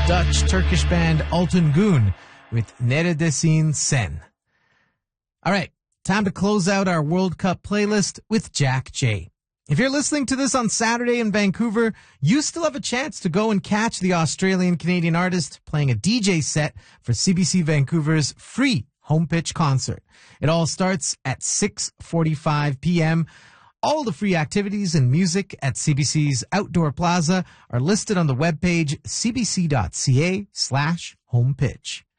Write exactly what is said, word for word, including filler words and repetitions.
Dutch-Turkish band Altın Gün with Neredesin Sen. All right, time to close out our World Cup playlist with Jack J. If you're listening to this on Saturday in Vancouver, you still have a chance to go and catch the Australian-Canadian artist playing a D J set for C B C Vancouver's free home pitch concert. It all starts at six forty-five p.m. All the free activities and music at C B C's Outdoor Plaza are listed on the webpage cbc.ca slash homepitch.